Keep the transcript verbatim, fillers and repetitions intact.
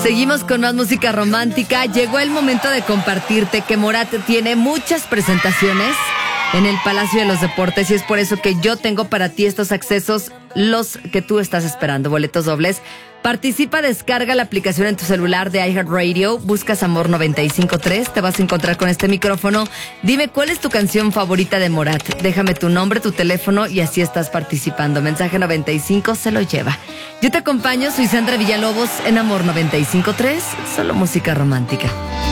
Seguimos con más música romántica. Llegó el momento de compartirte que Morat tiene muchas presentaciones en el Palacio de los Deportes y es por eso que yo tengo para ti estos accesos, los que tú estás esperando, boletos dobles. Participa, descarga la aplicación en tu celular de iHeartRadio, buscas Amor noventa y cinco punto tres, te vas a encontrar con este micrófono. Dime cuál es tu canción favorita de Morat. Déjame tu nombre, tu teléfono y así estás participando. Mensaje noventa y cinco se lo lleva. Yo te acompaño, soy Sandra Villalobos en Amor noventa y cinco punto tres, solo música romántica.